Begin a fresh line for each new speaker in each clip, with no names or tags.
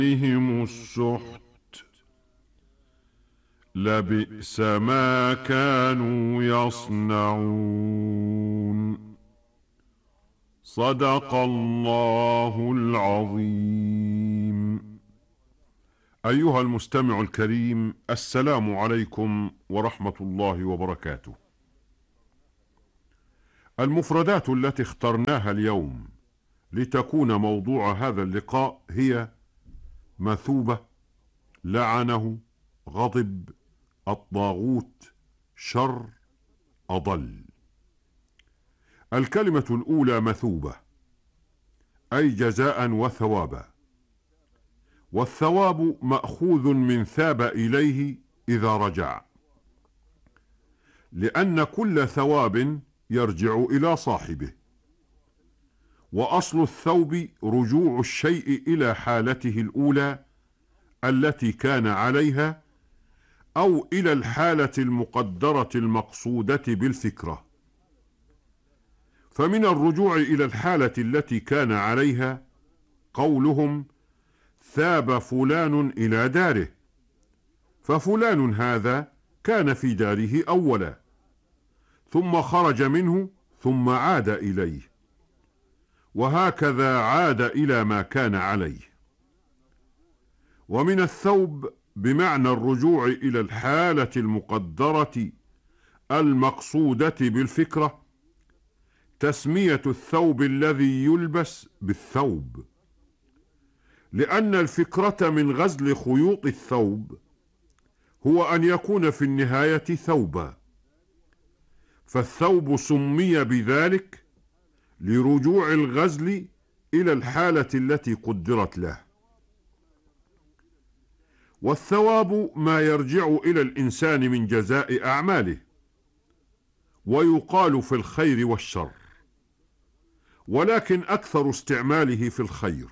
بهم السحت لبئس ما كانوا يصنعون. صدق الله العظيم. أيها المستمع الكريم، السلام عليكم ورحمة الله وبركاته. المفردات التي اخترناها اليوم لتكون موضوع هذا اللقاء هي مثوبة، لعنه، غضب، الطاغوت، شر، أضل. الكلمة الأولى مثوبة، أي جزاء وثوابا، والثواب مأخوذ من ثاب إليه إذا رجع، لأن كل ثواب يرجع إلى صاحبه، وأصل الثوب رجوع الشيء إلى حالته الأولى التي كان عليها، أو إلى الحالة المقدرة المقصودة بالفكرة. فمن الرجوع إلى الحالة التي كان عليها قولهم ثاب فلان إلى داره، ففلان هذا كان في داره أولا، ثم خرج منه ثم عاد إليه، وهكذا عاد إلى ما كان عليه. ومن الثوب بمعنى الرجوع إلى الحالة المقدرة المقصودة بالفكرة تسمية الثوب الذي يلبس بالثوب، لأن الفكرة من غزل خيوط الثوب هو أن يكون في النهاية ثوبا، فالثوب سمي بذلك لرجوع الغزل إلى الحالة التي قدرت له. والثواب ما يرجع إلى الإنسان من جزاء أعماله، ويقال في الخير والشر، ولكن أكثر استعماله في الخير.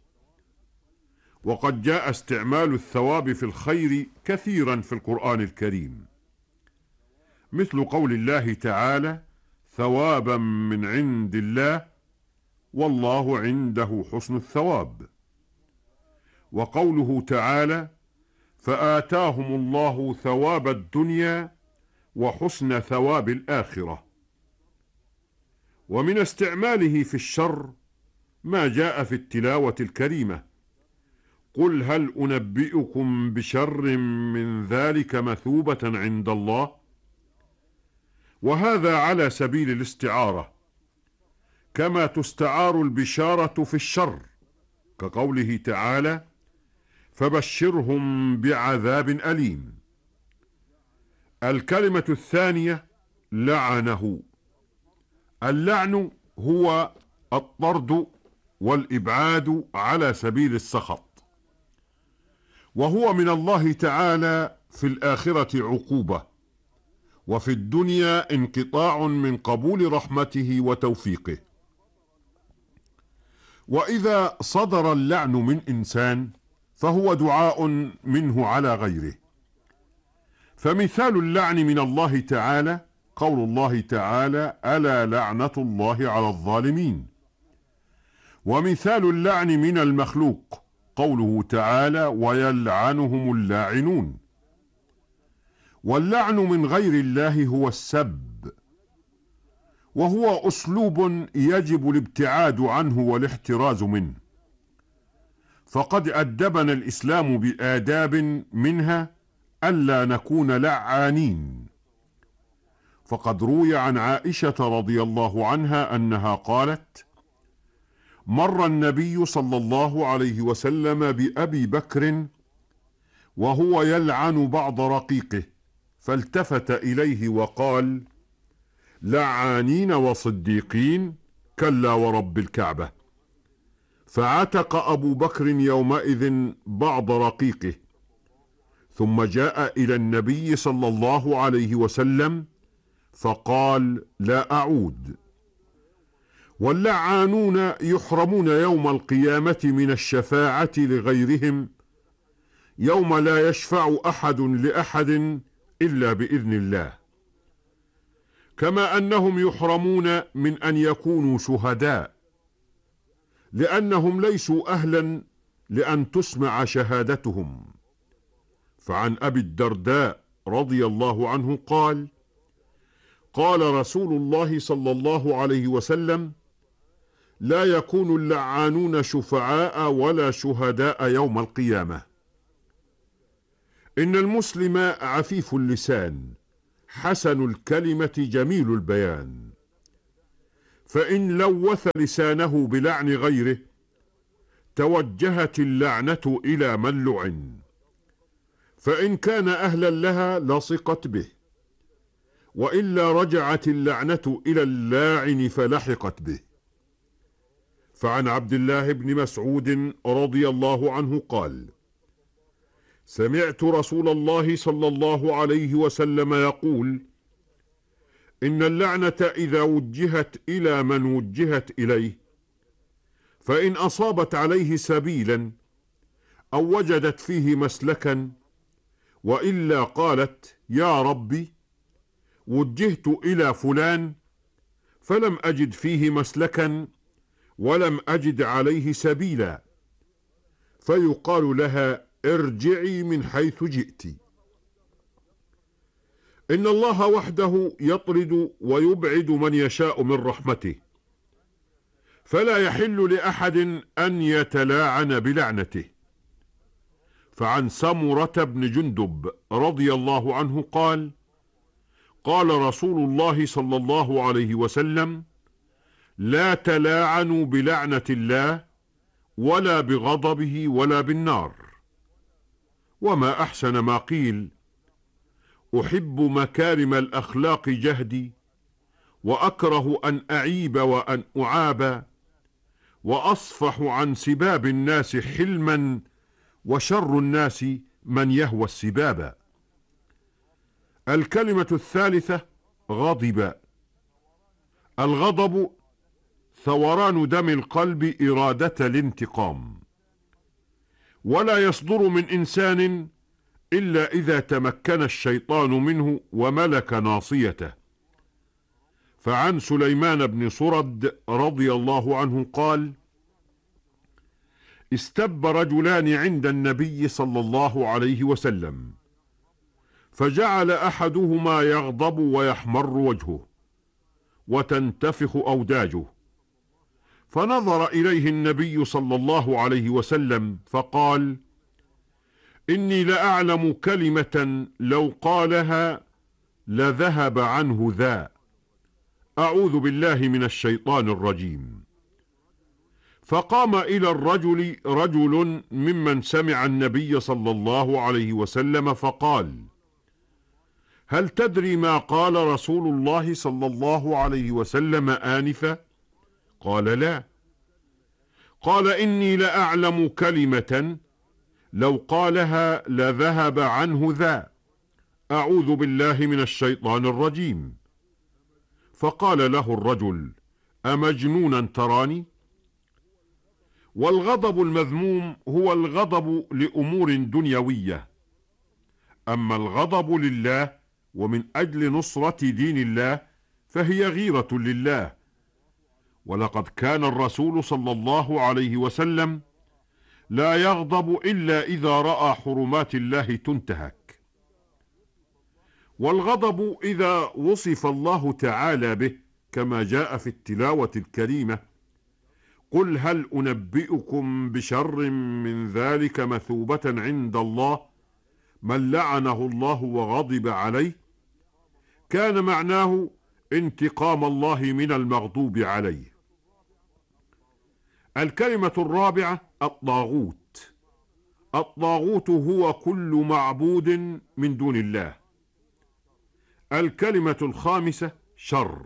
وقد جاء استعمال الثواب في الخير كثيرا في القرآن الكريم، مثل قول الله تعالى ثوابا من عند الله والله عنده حسن الثواب، وقوله تعالى فآتاهم الله ثواب الدنيا وحسن ثواب الآخرة. ومن استعماله في الشر ما جاء في التلاوة الكريمة قل هل أنبئكم بشر من ذلك مثوبة عند الله، وهذا على سبيل الاستعارة، كما تستعار البشارة في الشر كقوله تعالى فبشرهم بعذاب أليم. الكلمة الثانية لعنه. اللعن هو الطرد والإبعاد على سبيل السخط، وهو من الله تعالى في الآخرة عقوبة، وفي الدنيا انقطاع من قبول رحمته وتوفيقه. وإذا صدر اللعن من إنسان فهو دعاء منه على غيره. فمثال اللعن من الله تعالى قول الله تعالى ألا لعنة الله على الظالمين. ومثال اللعن من المخلوق قوله تعالى ويلعنهم اللاعنون. واللعن من غير الله هو السب، وهو أسلوب يجب الابتعاد عنه والاحتراز منه، فقد أدبنا الإسلام بآداب منها ألا نكون لعانين. فقد روي عن عائشة رضي الله عنها أنها قالت مر النبي صلى الله عليه وسلم بأبي بكر وهو يلعن بعض رقيقه، فالتفت إليه وقال لعانين وصديقين كلا ورب الكعبة. فعتق أبو بكر يومئذ بعض رقيقه، ثم جاء إلى النبي صلى الله عليه وسلم فقال لا أعود. واللعانون يحرمون يوم القيامة من الشفاعة لغيرهم يوم لا يشفع أحد لأحد إلا بإذن الله، كما أنهم يحرمون من أن يكونوا شهداء، لأنهم ليسوا أهلا لأن تسمع شهادتهم. فعن أبي الدرداء رضي الله عنه قال: قال رسول الله صلى الله عليه وسلم: لا يكون اللعانون شفعاء ولا شهداء يوم القيامة. إن المسلم عفيف اللسان حسن الكلمة جميل البيان، فإن لوث لسانه بلعن غيره توجهت اللعنة إلى من لعن، فإن كان أهلا لها لصقت به، وإلا رجعت اللعنة إلى اللاعن فلحقت به. فعن عبد الله بن مسعود رضي الله عنه قال: سمعت رسول الله صلى الله عليه وسلم يقول: إن اللعنة إذا وجهت إلى من وجهت إليه، فإن أصابت عليه سبيلا أو وجدت فيه مسلكا، وإلا قالت: يا ربي وجهت إلى فلان فلم أجد فيه مسلكا ولم أجد عليه سبيلا، فيقال لها: ارجعي من حيث جئت. إن الله وحده يطرد ويبعد من يشاء من رحمته، فلا يحل لأحد أن يتلاعن بلعنته. فعن سمرة بن جندب رضي الله عنه قال: قال رسول الله صلى الله عليه وسلم: لا تلاعنوا بلعنة الله ولا بغضبه ولا بالنار. وما أحسن ما قيل: أحب مكارم الأخلاق جهدي، وأكره أن أعيب وأن أعاب، وأصفح عن سباب الناس حلما، وشر الناس من يهوى السباب. الكلمة الثالثة: غضب. الغضب ثوران دم القلب إرادة الانتقام، ولا يصدر من إنسان إلا إذا تمكن الشيطان منه وملك ناصيته. فعن سليمان بن صرد رضي الله عنه قال: استب رجلان عند النبي صلى الله عليه وسلم، فجعل أحدهما يغضب ويحمر وجهه وتنتفخ أوداجه، فنظر إليه النبي صلى الله عليه وسلم فقال: إني لأعلم كلمة لو قالها لذهب عنه ذا، أعوذ بالله من الشيطان الرجيم. فقام إلى الرجل رجل ممن سمع النبي صلى الله عليه وسلم فقال: هل تدري ما قال رسول الله صلى الله عليه وسلم آنفا؟ قال: لا. قال: إني لأعلم كلمة لو قالها لذهب عنه ذا، أعوذ بالله من الشيطان الرجيم. فقال له الرجل: أمجنونا تراني؟ والغضب المذموم هو الغضب لأمور دنيوية، أما الغضب لله ومن أجل نصرة دين الله فهي غيرة لله. ولقد كان الرسول صلى الله عليه وسلم لا يغضب إلا إذا رأى حرمات الله تنتهك. والغضب إذا وصف الله تعالى به كما جاء في التلاوة الكريمة: قل هل أنبئكم بشر من ذلك مثوبة عند الله من لعنه الله وغضب عليه، كان معناه انتقام الله من المغضوب عليه. الكلمة الرابعة: الطاغوت. الطاغوت هو كل معبود من دون الله. الكلمة الخامسة: شر.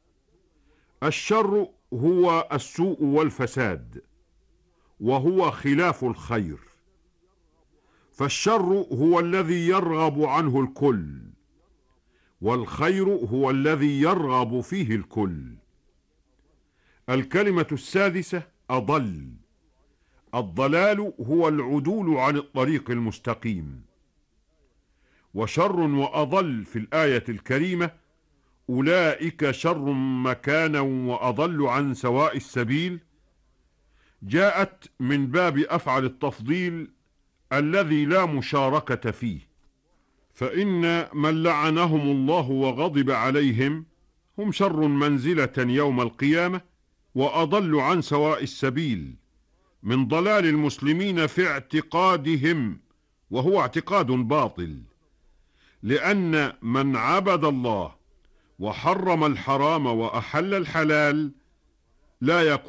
الشر هو السوء والفساد، وهو خلاف الخير، فالشر هو الذي يرغب عنه الكل، والخير هو الذي يرغب فيه الكل. الكلمة السادسة: أضل. الضلال هو العدول عن الطريق المستقيم. وشر وأضل في الآية الكريمة: أولئك شر مكانا وأضل عن سواء السبيل، جاءت من باب أفعل التفضيل الذي لا مشاركة فيه، فإن من لعنهم الله وغضب عليهم هم شر منزلة يوم القيامة وأضل عن سواء السبيل من ضلال المسلمين في اعتقادهم، وهو اعتقاد باطل، لأن من عبد الله وحرم الحرام وأحل الحلال لا يكون